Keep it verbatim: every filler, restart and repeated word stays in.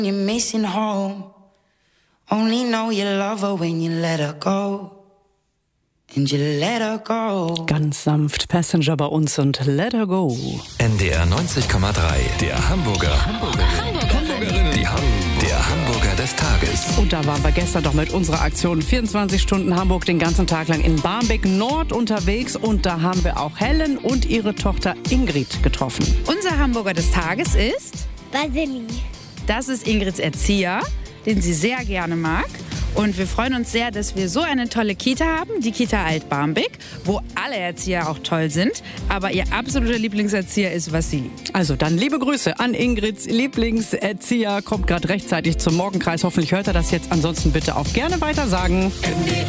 You're missing home. Only know you love her when you let her go. And you let her go. Ganz sanft Passenger bei uns und Let Her Go. N D R neunzig Komma drei, der Hamburger. Hamburgerinnen. Hamburgerinnen. Die Ham der Hamburger des Tages. Und da waren wir gestern doch mit unserer Aktion vierundzwanzig Stunden Hamburg den ganzen Tag lang in Barmbek Nord unterwegs. Und da haben wir auch Helen und ihre Tochter Ingrid getroffen. Unser Hamburger des Tages ist Basili. Das ist Ingrids Erzieher, den sie sehr gerne mag. Und wir freuen uns sehr, dass wir so eine tolle Kita haben, die Kita Alt-Barmbek, wo alle Erzieher auch toll sind. Aber ihr absoluter Lieblingserzieher ist Vassili. Also dann liebe Grüße an Ingrids Lieblingserzieher. Kommt gerade rechtzeitig zum Morgenkreis. Hoffentlich hört er das jetzt. Ansonsten bitte auch gerne weiter sagen. N D R